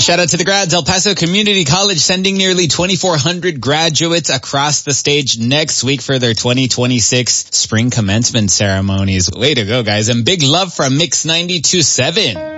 Shout out to the grads. El Paso Community College sending nearly 2,400 graduates across the stage next week for their 2026 spring commencement ceremonies. Way to go, guys. And big love from Mix 92.7.